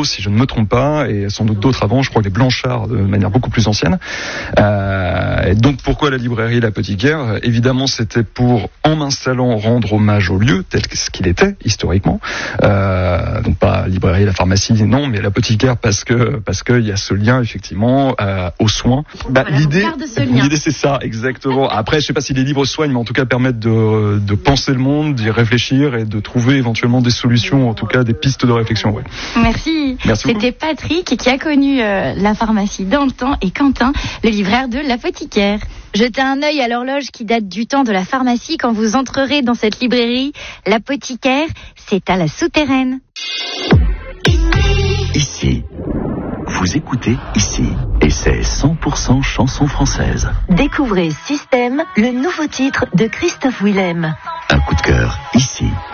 Bordeaux, si je ne me trompe pas, et sans doute d'autres avant, je crois que les Blanchards de manière beaucoup plus ancienne. Et donc pourquoi la librairie L'Apothicaire ? Évidemment, c'était pour, en m'installant, rendre hommage au lieu tel qu'il était historiquement. Donc pas librairie, la pharmacie, non, mais L'Apothicaire parce que il y a ce lien effectivement aux soins. L'idée c'est ça, exactement. Après, je sais pas si les livres soignent, mais en tout cas permettent de penser le monde, d'y réfléchir et de trouver éventuellement des solutions, en tout cas des pistes de réflexion. Ouais. Merci. C'était Patrick qui a connu la pharmacie dans le temps et Quentin, le libraire de L'Apothicaire. Jetez un œil à l'horloge qui date du temps de la pharmacie quand vous entrerez dans cette librairie. L'Apothicaire, c'est à la Souterraine. Ici. Vous écoutez Ici. Et c'est 100% chanson française. Découvrez Système, le nouveau titre de Christophe Willem. Un coup de cœur, Ici.